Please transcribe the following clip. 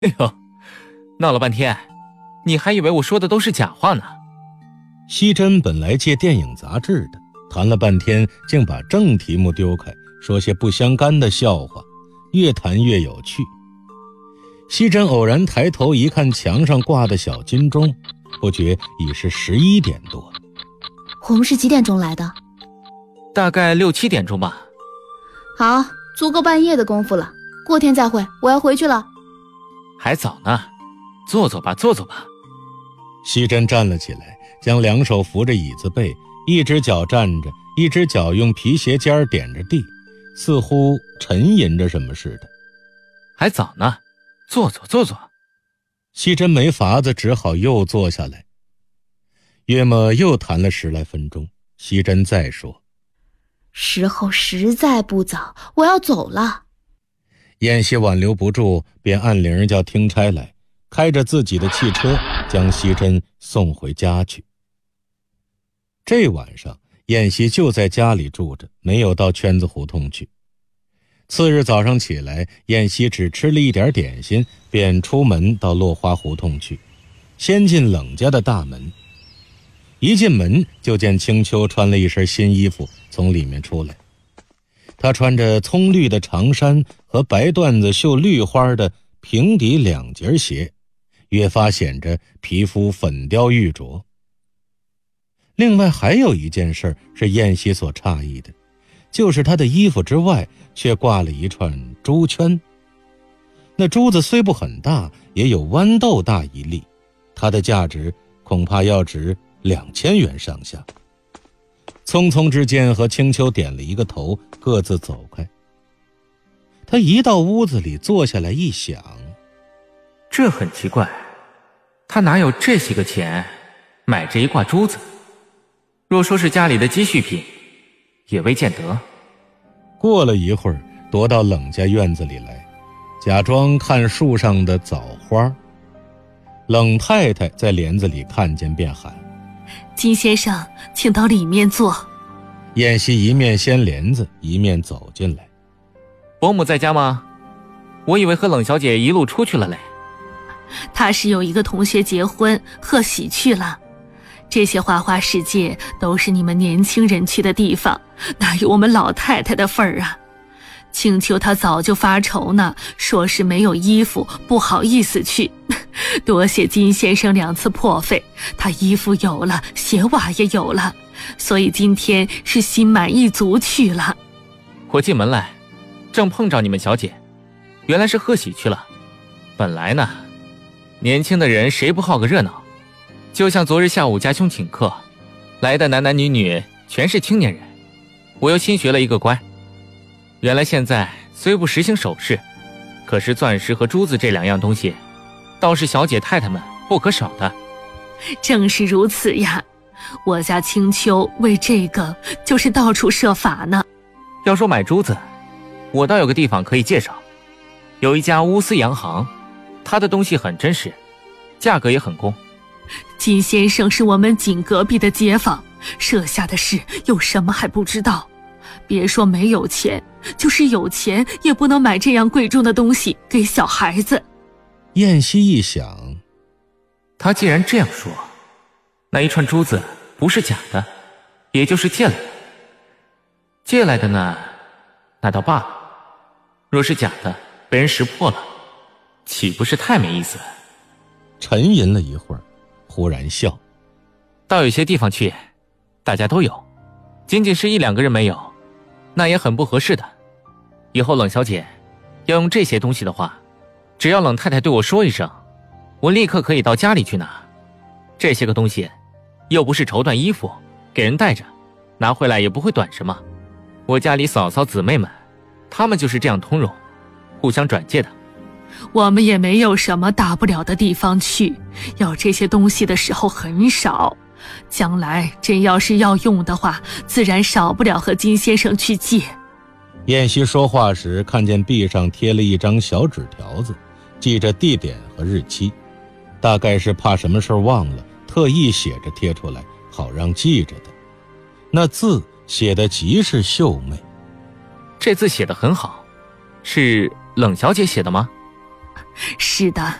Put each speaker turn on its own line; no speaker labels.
哎呦，闹了半天，你还以为我说的都是假话呢。
希珍本来借电影杂志的，谈了半天竟把正题目丢开，说些不相干的笑话，越谈越有趣。希珍偶然抬头一看墙上挂的小金钟，不觉已是11点多。
我们是几点钟来的？
大概6、7点钟吧。
好，足够半夜的功夫了，过天再会，我要回去了。
还早呢，坐坐吧，坐坐吧。
希珍站了起来，将2手扶着椅子背，一只脚站着，一只脚用皮鞋尖点着地，似乎沉吟着什么似的。
还早呢，坐坐坐坐。
希珍没法子，只好又坐下来。约莫又谈了10来分钟，希珍再说：
时候实在不早，我要走了。
燕西挽留不住，便按铃叫听差来，开着自己的汽车将希珍送回家去。这晚上燕西就在家里住着，没有到圈子胡同去。次日早上起来，燕西只吃了一点点心，便出门到落花胡同去，先进冷家的大门。一进门就见青秋穿了一身新衣服从里面出来，她穿着葱绿的长衫和白缎子绣绿花的平底2节鞋，越发显着皮肤粉雕玉琢。另外还有一件事是燕西所诧异的，就是她的衣服之外却挂了一串珠圈。那珠子虽不很大，也有豌豆大一粒，它的价值恐怕要值2000元上下。匆匆之间和青秋点了一个头，各自走开。他一到屋子里坐下来一想，
这很奇怪，他哪有这些个钱买这一挂珠子？若说是家里的积蓄品，也未见得。
过了一会儿，踱到冷家院子里来，假装看树上的枣花。冷太太在帘子里看见便喊：
金先生，请到里面坐。
燕西一面掀帘子，一面走进来。
伯母在家吗？我以为和冷小姐一路出去了嘞。
她是有一个同学结婚，贺喜去了。这些花花世界都是你们年轻人去的地方，哪有我们老太太的份儿啊？青秋她早就发愁呢，说是没有衣服，不好意思去。多谢金先生2次破费，他衣服有了，鞋袜也有了，所以今天是心满意足去了。
我进门来，正碰着你们小姐，原来是贺喜去了。本来呢，年轻的人谁不好个热闹？就像昨日下午家兄请客，来的男男女女全是青年人，我又新学了一个乖。原来现在虽不实行首饰，可是钻石和珠子这2样东西，倒是小姐太太们不可少的。
正是如此呀，我家青秋为这个就是到处设法呢。
要说买珠子，我倒有个地方可以介绍，有一家乌丝洋行，它的东西很真实，价格也很公。
金先生是我们紧隔壁的街坊，设下的事有什么还不知道？别说没有钱，就是有钱也不能买这样贵重的东西给小孩子。
燕西一想，
他既然这样说，那一串珠子不是假的，也就是借来的。借来的呢，那倒罢了，若是假的，被人识破了，岂不是太没意思？
沉吟了一会儿，忽然笑：
到有些地方去，大家都有，仅仅是1、2个人没有，那也很不合适的。以后冷小姐要用这些东西的话，只要冷太太对我说一声，我立刻可以到家里去拿。这些个东西又不是绸缎衣服，给人带着，拿回来也不会短什么。我家里嫂嫂姊妹们，她们就是这样通融，互相转借的。
我们也没有什么大不了的地方去，要这些东西的时候很少，将来真要是要用的话，自然少不了和金先生去借。
燕西说话时看见壁上贴了一张小纸条子，记着地点和日期，大概是怕什么事忘了，特意写着贴出来，好让记着的。那字写得极是秀美。
这字写得很好，是冷小姐写的吗？
是的，